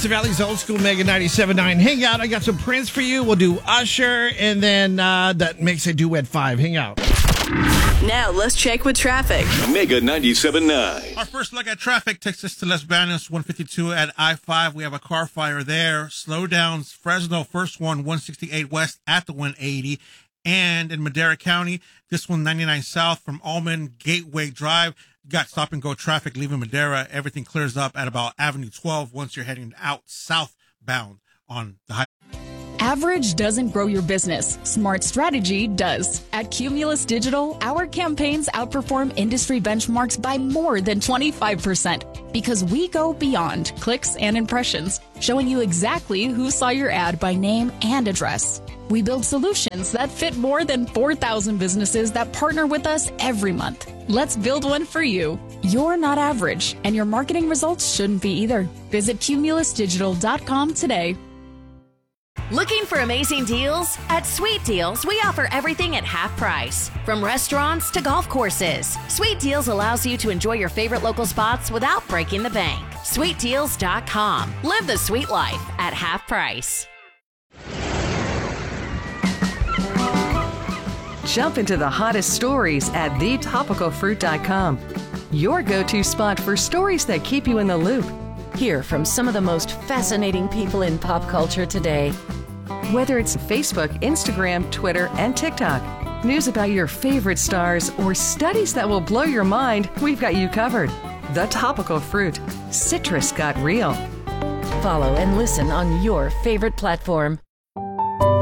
Hudson Valley's Old School Mega 97.9. Hang out. I got some Prince for you. We'll do Usher, and then that makes a duet 5. Hang out. Now, let's check with traffic. Mega 97.9. Our first look at traffic takes us to Los Banos, 152 at I-5. We have a car fire there. Slowdowns, Fresno, first one, 168 west at the 180. And in Madera County, this one, 99 south from Almond Gateway Drive. Got stop-and-go traffic leaving Madera. Everything clears up at about Avenue 12 once you're heading out southbound on the highway. Average doesn't grow your business. Smart strategy does. At Cumulus Digital, our campaigns outperform industry benchmarks by more than 25% because we go beyond clicks and impressions, showing you exactly who saw your ad by name and address. We build solutions that fit more than 4,000 businesses that partner with us every month. Let's build one for you. You're not average, and your marketing results shouldn't be either. Visit cumulusdigital.com today. Looking for amazing deals? At Sweet Deals, we offer everything at half price. From restaurants to golf courses, Sweet Deals allows you to enjoy your favorite local spots without breaking the bank. SweetDeals.com. Live the sweet life at half price. Jump into the hottest stories at thetopicalfruit.com. Your go-to spot for stories that keep you in the loop. Hear from some of the most fascinating people in pop culture today. Whether it's Facebook, Instagram, Twitter, and TikTok, news about your favorite stars, or studies that will blow your mind, we've got you covered. The Topical Fruit. Citrus got real. Follow and listen on your favorite platform.